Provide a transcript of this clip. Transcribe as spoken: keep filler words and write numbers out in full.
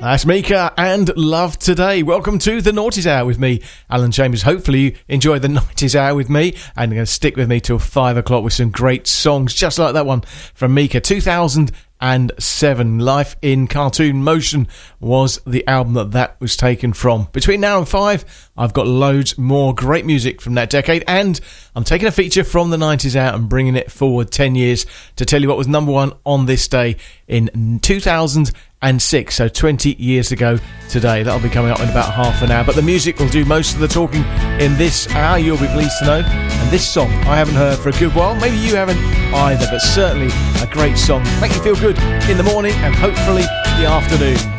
That's Mika and Love Today. Welcome to the Noughties Hour with me, Alan Chambers. Hopefully you enjoy the nineties Hour with me, and you're going to stick with me till five o'clock with some great songs, just like that one from Mika. two thousand seven, Life in Cartoon Motion was the album that that was taken from. Between now and five, I've got loads more great music from that decade, and I'm taking a feature from the nineties out and bringing it forward ten years to tell you what was number one on this day in two thousand six, so twenty years ago today. That'll be coming up in about half an hour, but the music will do most of the talking in this hour, you'll be pleased to know. And this song I haven't heard for a good while, maybe you haven't either, but certainly a great song, make you feel good in the morning and hopefully the afternoon.